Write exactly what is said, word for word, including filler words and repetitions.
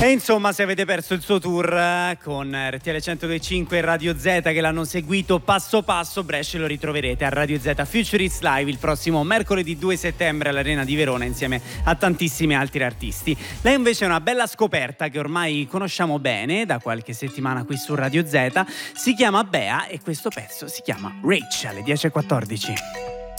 E insomma, se avete perso il suo tour eh, con R T L centodue e cinque e Radio Z che l'hanno seguito passo passo, Brescia lo ritroverete a Radio Z Futurist Live il prossimo mercoledì due settembre all'Arena di Verona insieme a tantissimi altri artisti. Lei invece è una bella scoperta che ormai conosciamo bene da qualche settimana qui su Radio Z, si chiama Bea e questo pezzo si chiama Rich alle dieci e quattordici.